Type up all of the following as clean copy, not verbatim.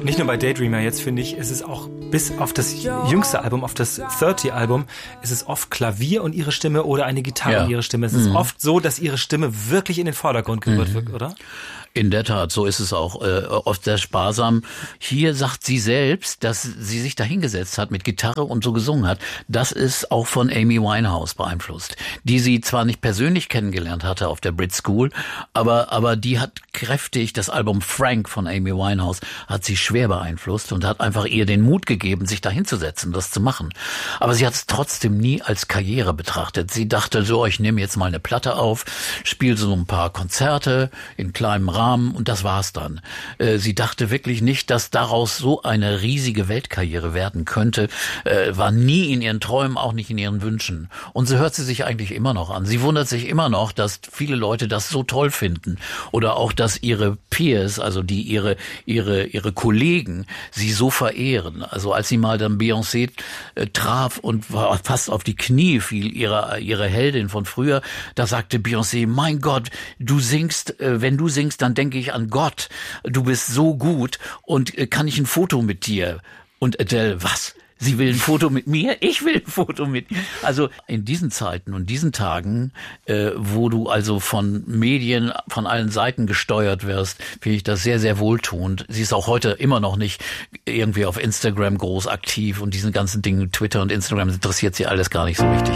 Nicht nur bei Daydreamer jetzt, finde ich, ist es auch bis auf das jüngste Album, auf das 30-Album, ist es oft Klavier und ihre Stimme oder eine Gitarre und ihre Stimme. Es ist oft so, dass ihre Stimme wirklich in den Vordergrund gerührt wird, oder? In der Tat, so ist es auch oft sehr sparsam. Hier sagt sie selbst, dass sie sich da hingesetzt hat mit Gitarre und so gesungen hat. Das ist auch von Amy Winehouse beeinflusst, die sie zwar nicht persönlich kennengelernt hatte auf der Brit School, aber die hat kräftig, das Album Frank von Amy Winehouse hat sie schwer beeinflusst und hat einfach ihr den Mut gegeben, sich da hinzusetzen, das zu machen. Aber sie hat es trotzdem nie als Karriere betrachtet. Sie dachte so, ich nehme jetzt mal eine Platte auf, spiele so ein paar Konzerte in kleinem Rahmen und das war's dann. Sie dachte wirklich nicht, dass daraus so eine riesige Weltkarriere werden könnte, war nie in ihren Träumen, auch nicht in ihren Wünschen. Und so hört sie sich eigentlich immer noch an. Sie wundert sich immer noch, dass viele Leute das so toll finden oder auch, dass ihre Peers, also die ihre Kollegen, sie so verehren. Also als sie mal dann Beyoncé traf und war fast auf die Knie fiel, ihre Heldin von früher, da sagte Beyoncé, mein Gott, du singst, wenn du singst, dann denke ich an Gott. Du bist so gut und kann ich ein Foto mit dir? Und Adele, was? Sie will ein Foto mit mir? Ich will ein Foto mit ihr. Also in diesen Zeiten und diesen Tagen, wo du also von Medien von allen Seiten gesteuert wirst, finde ich das sehr, sehr wohltuend. Sie ist auch heute immer noch nicht irgendwie auf Instagram groß aktiv und diesen ganzen Dingen, Twitter und Instagram interessiert sie alles gar nicht so richtig.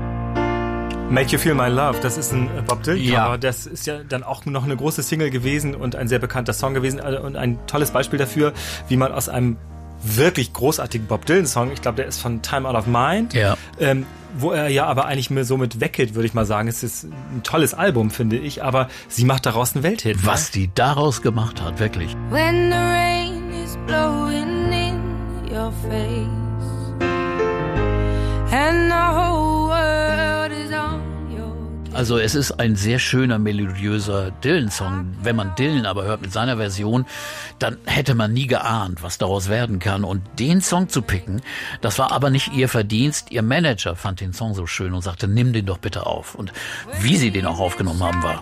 Make You Feel My Love, das ist ein Bob Dylan-Cover. Ja. Das ist ja dann auch noch eine große Single gewesen und ein sehr bekannter Song gewesen und ein tolles Beispiel dafür, wie man aus einem wirklich großartigen Bob Dylan-Song, ich glaube, der ist von Time Out of Mind, wo er ja aber eigentlich mehr so mit weggeht, würde ich mal sagen. Es ist ein tolles Album, finde ich, aber sie macht daraus einen Welthit. Was die daraus gemacht hat, wirklich. When the rain is blowing in your face and the whole world is on your case. Also es ist ein sehr schöner, melodiöser Dylan-Song. Wenn man Dylan aber hört mit seiner Version, dann hätte man nie geahnt, was daraus werden kann. Und den Song zu picken, das war aber nicht ihr Verdienst. Ihr Manager fand den Song so schön und sagte, nimm den doch bitte auf. Und wie sie den auch aufgenommen haben, war